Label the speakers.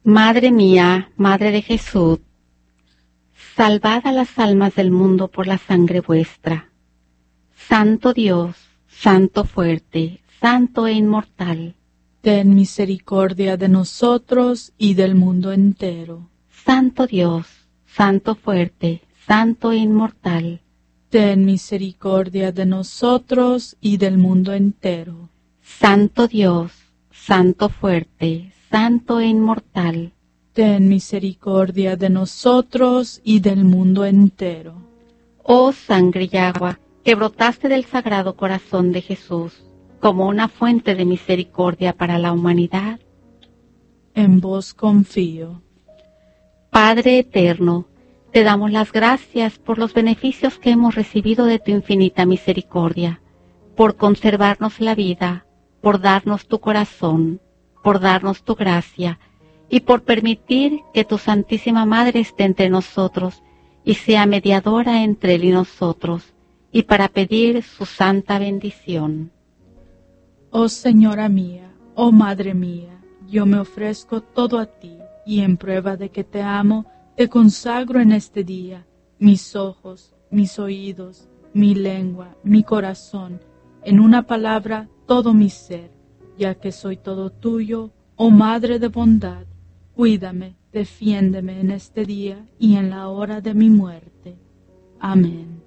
Speaker 1: Madre mía, Madre de Jesús, salvad a las almas del mundo por la sangre vuestra. Santo Dios, Santo fuerte, Santo e inmortal,
Speaker 2: ten misericordia de nosotros y del mundo entero.
Speaker 1: Santo Dios, Santo fuerte, Santo e inmortal,
Speaker 2: ten misericordia de nosotros y del mundo entero.
Speaker 1: Santo Dios, Santo fuerte, Santo e inmortal,
Speaker 2: ten misericordia de nosotros y del mundo entero.
Speaker 1: oh sangre y agua que brotaste del Sagrado Corazón de Jesús como una fuente de misericordia para la humanidad,
Speaker 2: en vos confío.
Speaker 1: Padre eterno, te damos las gracias por los beneficios que hemos recibido de tu infinita misericordia, por conservarnos la vida, por darnos tu corazón, por darnos tu gracia y por permitir que tu Santísima Madre esté entre nosotros y sea mediadora entre Él y nosotros, y para pedir su santa bendición.
Speaker 2: Oh Señora mía, oh Madre mía, yo me ofrezco todo a ti, y en prueba de que te amo, te consagro en este día mis ojos, mis oídos, mi lengua, mi corazón, en una palabra, todo mi ser, ya que soy todo tuyo, oh Madre de bondad. Cuídame, defiéndeme en este día y en la hora de mi muerte. Amén.